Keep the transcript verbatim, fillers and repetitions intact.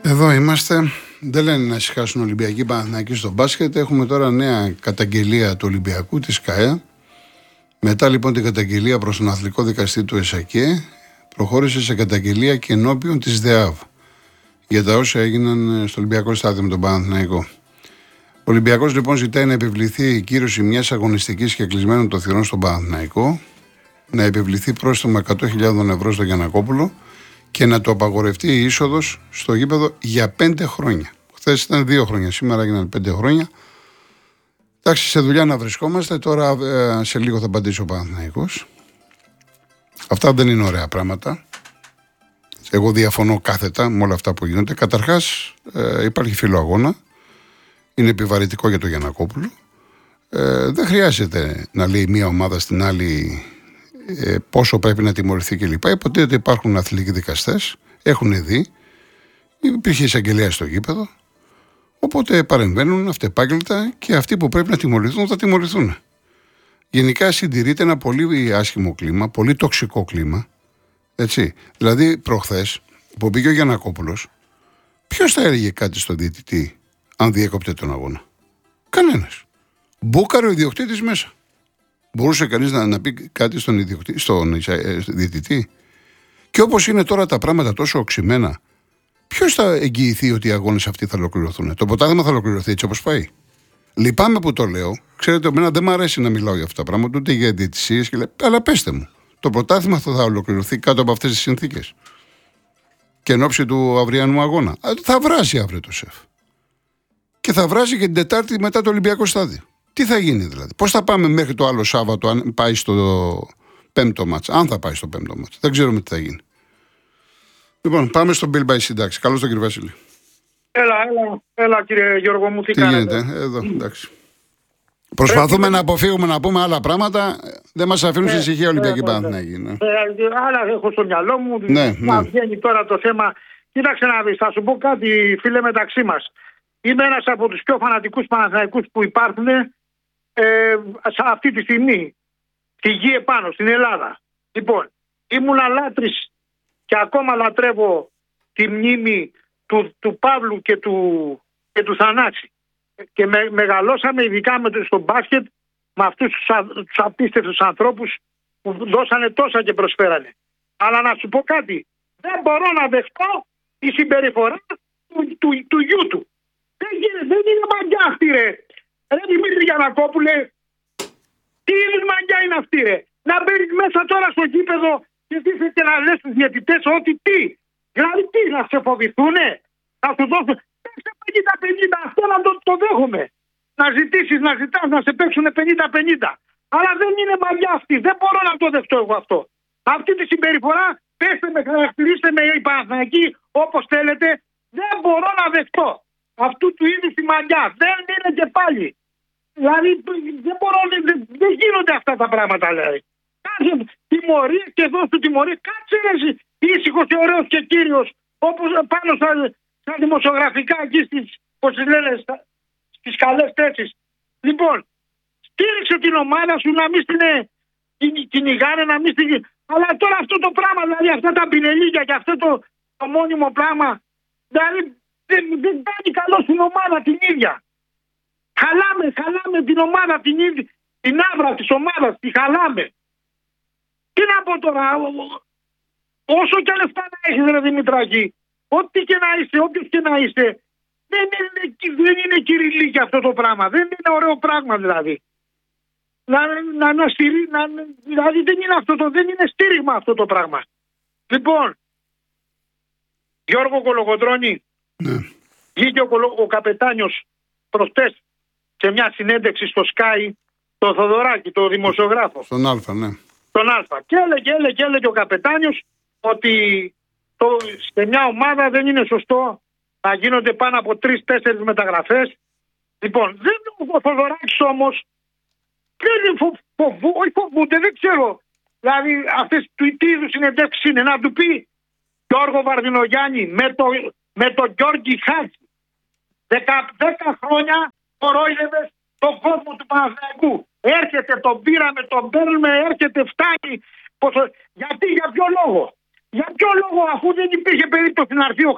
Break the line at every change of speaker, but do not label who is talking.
Εδώ είμαστε. Δεν λένε να ησυχάσουν Ολυμπιακοί Παναθηναϊκοί στο μπάσκετ. Έχουμε τώρα νέα καταγγελία του Ολυμπιακού, της ΚΑΕ. Μετά λοιπόν την καταγγελία προς τον Αθλητικό Δικαστή του ΕΣΑΚΕ, προχώρησε σε καταγγελία και ενώπιον της ΔΕΑΒ για τα όσα έγιναν στο Ολυμπιακό Στάδιο με τον Παναθηναϊκό. Ο Ολυμπιακός λοιπόν ζητάει να επιβληθεί η κύρωση μιας αγωνιστικής και κλεισμένων των θυρών στον Παναθηναϊκό, να επιβληθεί πρόστιμο εκατό χιλιάδες ευρώ στο Γιαννακόπουλο και να του απαγορευτεί η είσοδος στο γήπεδο για πέντε χρόνια. Χθες ήταν δύο χρόνια, σήμερα έγιναν πέντε χρόνια. Εντάξει, σε δουλειά να βρισκόμαστε. Τώρα ε, σε λίγο θα απαντήσει ο Παναθηναϊκός. Αυτά δεν είναι ωραία πράγματα. Εγώ διαφωνώ κάθετα με όλα αυτά που γίνονται. Καταρχάς, ε, υπάρχει φιλοαγώνα. Είναι επιβαρυτικό για τον Γιαννακόπουλο. Ε, δεν χρειάζεται να λέει μία ομάδα στην άλλη ε, πόσο πρέπει να τιμωρηθεί κλπ. Υποτίθεται υπάρχουν αθλητικοί δικαστές. Έχουν δει. Υπήρχε εισαγγελία στο γήπεδο. Οπότε παρεμβαίνουν αυτεπάγγελτα και αυτοί που πρέπει να τιμωρηθούν θα τιμωρηθούν. Γενικά συντηρείται ένα πολύ άσχημο κλίμα, πολύ τοξικό κλίμα. Έτσι. Δηλαδή, προχθές που πήγε ο Γιαννακόπουλος, ποιος θα έλεγε κάτι στον διαιτητή αν διέκοπτε τον αγώνα? Κανένας. Μπούκαρε ο ιδιοκτήτης μέσα. Μπορούσε κανείς να, να πει κάτι στον, ιδιοκτή, στον ε, διαιτητή? Και όπως είναι τώρα τα πράγματα τόσο οξυμένα, ποιος θα εγγυηθεί ότι οι αγώνες αυτοί θα ολοκληρωθούν? Το πρωτάθλημα θα ολοκληρωθεί έτσι όπως πάει? Λυπάμαι που το λέω. Ξέρετε, εμένα δεν μου αρέσει να μιλάω για αυτά τα πράγματα, ούτε για διαιτησίες και λέει, αλλά πέστε μου, το πρωτάθλημα θα, θα ολοκληρωθεί κάτω από αυτές τις συνθήκες και εν ώψη του αυριανού αγώνα? Θα βράσει αύριο το ΣΕΦ. Και θα βράσει και την Τετάρτη μετά το Ολυμπιακό Στάδιο. Τι θα γίνει δηλαδή? Πώς θα πάμε μέχρι το άλλο Σάββατο, αν πάει στο πέμπτο μάτς? Αν θα πάει στο πέμπτο μάτς. Δεν ξέρουμε τι θα γίνει. Λοιπόν, πάμε στον Bill by Σύνταξη. Καλώς τον κύριο Βασίλη.
Έλα, έλα, έλα κύριε Γιώργο μου, τι,
τι
κάνετε?
γίνεται, εδώ, εντάξει. Προσπαθούμε να αποφύγουμε να πούμε άλλα πράγματα. Δεν μας αφήνουν σε ησυχία Ολυμπιακοί Παναθηναϊκοί. Ναι.
Άλλα έχω στο μυαλό μου.
Ναι,
να
ναι.
βγαίνει τώρα το θέμα. Κοίταξε να δεις, θα σου πω κάτι, φίλε, μεταξύ μας. Είμαι ένας από τους πιο φανατικούς Παναθηναϊκούς που υπάρχουν ε, σε αυτή τη στιγμή. Στη γη επάνω, στην Ελλάδα. Λοιπόν, ήμουνα λάτρης και ακόμα λατρεύω τη μνήμη του, του Παύλου και του, και του Θανάση. Και με, μεγαλώσαμε ειδικά με το, στο μπάσκετ με αυτούς τους, α, τους απίστευτους ανθρώπους που δώσανε τόσα και προσφέρανε. Αλλά να σου πω κάτι, δεν μπορώ να δεχτώ τη συμπεριφορά του, του, του γιού του. Δεν, δεν είναι μαγιά αυτή, ρε. Ρε Δημήτρη Γιαννακόπουλε, τι είδους μαγιά είναι αυτή, ρε? Να μπαίνεις μέσα τώρα στο γήπεδο και δείχνεις και να λες στους διαιτητές ότι τι? Δηλαδή τι, να σε φοβηθούνε? Να σου δώσουν πενήντα πενήντα, αυτό να το, το δέχομαι. Να ζητήσεις, να ζητάς, να σε παίξουν πενήντα πενήντα. Αλλά δεν είναι μαγιά αυτή, δεν μπορώ να το δεχτώ εγώ αυτό. Αυτή τη συμπεριφορά, πέστε με, χαρακτηρίστε με οι Παναθηναϊκοί όπως θέλετε, δεν μπορώ να δεχτώ. Αυτού του είδους τη μαγιά. Δεν είναι και πάλι. Δηλαδή δεν μπορώ, δεν, δεν γίνονται αυτά τα πράγματα, δηλαδή. Κάτσε τιμωρία και δώσ' του τιμωρία. Κάτσε εσύ ήσυχος και ωραίος και κύριος, όπως πάνω στα, στα δημοσιογραφικά εκεί στις, πώς λένε, στα, στις καλές θέσεις. Λοιπόν, στήριξε την ομάδα σου να μην στην κυνηγάνε, να μην στην... Αλλά τώρα αυτό το πράγμα, δηλαδή αυτά τα πινελίκια και αυτό το, το μόνιμο πράγμα, δηλαδή δεν, δεν κάνει καλό στην ομάδα την ίδια. Χαλάμε, χαλάμε την ομάδα την ίδια, την άβρα της ομάδας, τη χαλάμε. Τι να πω τώρα, όσο και λεφτά να έχεις, ρε Δημητράκη, ό,τι και να είστε, όποιος και να είστε, δεν είναι, δεν είναι κυριλίκι αυτό το πράγμα, δεν είναι ωραίο πράγμα δηλαδή. Να, να, να, στηρί, να, δηλαδή δεν είναι, αυτό το, δεν είναι στήριγμα αυτό το πράγμα. Λοιπόν, Γιώργο Κολοκοντρώνη,
ναι.
Βγήκε ο, ο καπετάνιος προχτές σε μια συνέντευξη στο Sky, το Θοδωράκη, το δημοσιογράφο.
Στον Α, ναι.
Τον Α. Και έλεγε, έλεγε, έλεγε ο καπετάνιος ότι το, σε μια ομάδα δεν είναι σωστό να γίνονται πάνω από τρεις-τέσσερις μεταγραφές. Λοιπόν, δεν, ο Θοδωράκης όμως δεν φο, φοβού, όχι φοβούνται, δεν ξέρω. Δηλαδή αυτές του τι είδους συνεντεύξεις είναι να του πει Γιώργο Βαρδινογιάννη με το, με το Γιώργη Χάτζη. Δέκα χρόνια κορόιδευες τον κόσμο του Παναθηναϊκού. Έρχεται, τον πήραμε, τον παίρνουμε, έρχεται, φτάνει. Πόσο... Γιατί, για ποιο λόγο? Για ποιο λόγο, αφού δεν υπήρχε περίπτωση να έρθει ο